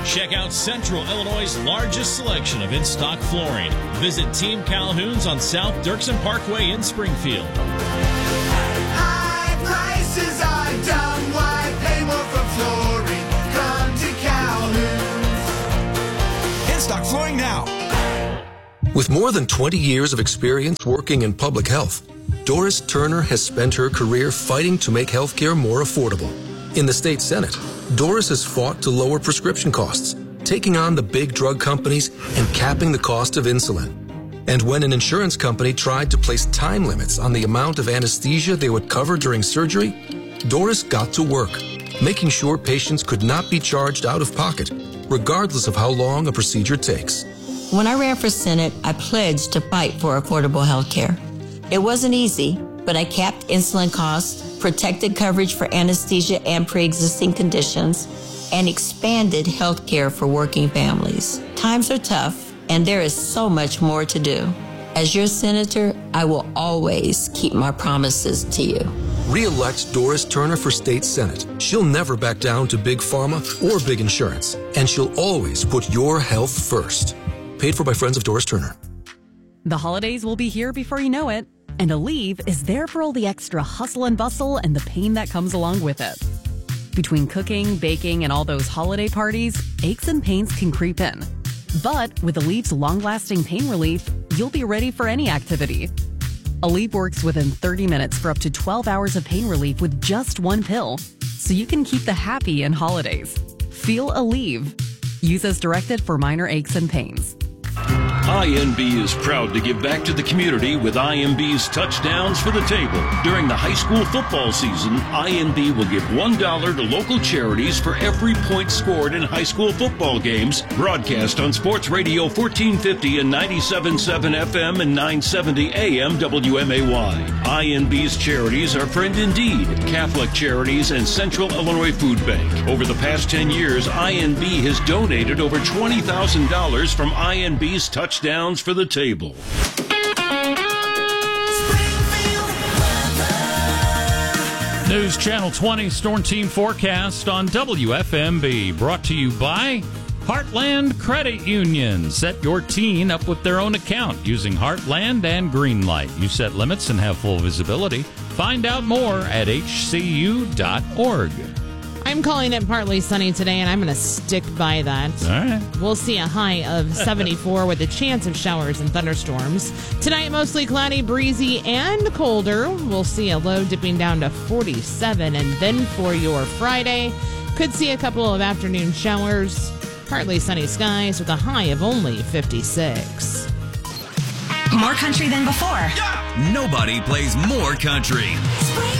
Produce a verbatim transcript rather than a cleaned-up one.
Check out Central Illinois' largest selection of in-stock flooring. Visit Team Calhoun's on South Dirksen Parkway in Springfield. High prices are dumb. Why pay more for flooring? Come to Calhoun's. In-stock flooring now. With more than twenty years of experience working in public health, Doris Turner has spent her career fighting to make healthcare more affordable. In the state Senate, Doris has fought to lower prescription costs, taking on the big drug companies and capping the cost of insulin. And when an insurance company tried to place time limits on the amount of anesthesia they would cover during surgery, Doris got to work, making sure patients could not be charged out of pocket, regardless of how long a procedure takes. When I ran for Senate, I pledged to fight for affordable health care. It wasn't easy, but I capped insulin costs, protected coverage for anesthesia and pre-existing conditions, and expanded health care for working families. Times are tough, and there is so much more to do. As your senator, I will always keep my promises to you. Re-elect Doris Turner for state Senate. She'll never back down to big pharma or big insurance, and she'll always put your health first. Paid for by Friends of Doris Turner. The holidays will be here before you know it, and Aleve is there for all the extra hustle and bustle and the pain that comes along with it. Between cooking, baking, and all those holiday parties, aches and pains can creep in. But with Aleve's long-lasting pain relief, you'll be ready for any activity. Aleve works within thirty minutes for up to twelve hours of pain relief with just one pill, so you can keep the happy in holidays. Feel Aleve. Use as directed for minor aches and pains. I N B is proud to give back to the community with I N B's Touchdowns for the Table. During the high school football season, I N B will give one dollar to local charities for every point scored in high school football games. Broadcast on Sports Radio fourteen fifty and ninety-seven point seven F M and nine seventy A M W M A Y. I N B's charities are Friend Indeed, Catholic Charities, and Central Illinois Food Bank. Over the past ten years, I N B has donated over twenty thousand dollars from I N B's Touchdowns for the Table. News Channel twenty Storm Team Forecast on W F M B. Brought to you by Heartland Credit Union. Set your teen up with their own account using Heartland and Greenlight. You set limits and have full visibility. Find out more at H C U dot org. I'm calling it partly sunny today, and I'm going to stick by that. All right. We'll see a high of seventy-four with a chance of showers and thunderstorms. Tonight, mostly cloudy, breezy, and colder. We'll see a low dipping down to forty-seven. And then for your Friday, could see a couple of afternoon showers. Partly sunny skies with a high of only fifty-six. More country than before. Nobody plays more country.